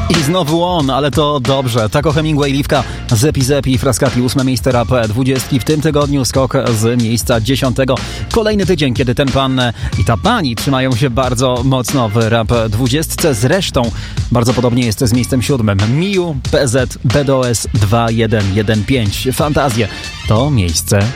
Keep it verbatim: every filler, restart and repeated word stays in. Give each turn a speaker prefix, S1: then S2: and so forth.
S1: I znowu on, ale to dobrze. Taco Hemingway, Liwka, Zepi Zepi, Frascati, ósme miejsce rap dwudziestki. W tym tygodniu skok z miejsca dziesiątego. Kolejny tydzień, kiedy ten pan i ta pani trzymają się bardzo mocno w rap dwudziestce. Zresztą bardzo podobnie jest z miejscem siódmym. Miu, P Z, B D O S dwa jeden jeden pięć. Fantazje to miejsce